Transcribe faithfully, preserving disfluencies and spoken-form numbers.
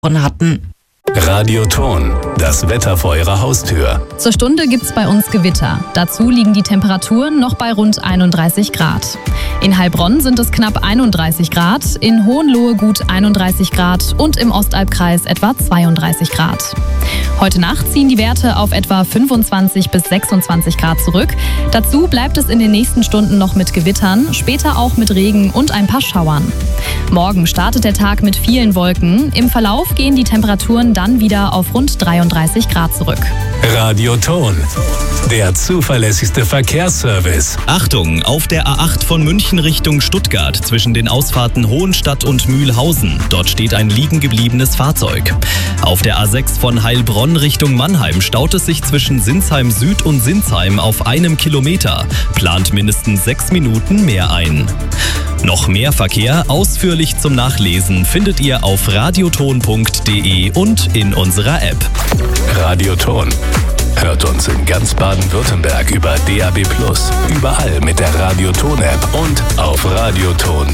hatten. Radioton, das Wetter vor Ihrer Haustür. Zur Stunde gibt's bei uns Gewitter. Dazu liegen die Temperaturen noch bei rund einunddreißig Grad. In Heilbronn sind es knapp einunddreißig Grad, in Hohenlohe gut einunddreißig Grad und im Ostalbkreis etwa zweiunddreißig Grad. Heute Nacht ziehen die Werte auf etwa fünfundzwanzig bis sechsundzwanzig Grad zurück. Dazu bleibt es in den nächsten Stunden noch mit Gewittern, später auch mit Regen und ein paar Schauern. Morgen startet der Tag mit vielen Wolken. Im Verlauf gehen die Temperaturen dann wieder auf rund dreiunddreißig Grad zurück. Radioton, der zuverlässigste Verkehrsservice. Achtung, auf der A acht von München Richtung Stuttgart zwischen den Ausfahrten Hohenstadt und Mühlhausen. Dort steht ein liegen gebliebenes Fahrzeug. Auf der A sechs von Heilbronn Richtung Mannheim staut es sich zwischen Sinsheim Süd und Sinsheim auf einem Kilometer. Plant mindestens sechs Minuten mehr ein. Noch mehr Verkehr ausführlich zum Nachlesen findet ihr auf radioton punkt de und in unserer App. Radioton. Hört uns in ganz Baden-Württemberg über D A B plus, überall mit der Radioton-App und auf radioton